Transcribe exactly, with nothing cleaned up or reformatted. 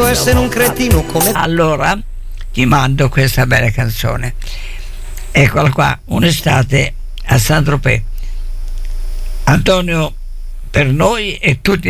essere un cretino come... Allora ti mando questa bella canzone, eccola qua, Un'estate a Saint-Tropez. Antonio, per noi e tutti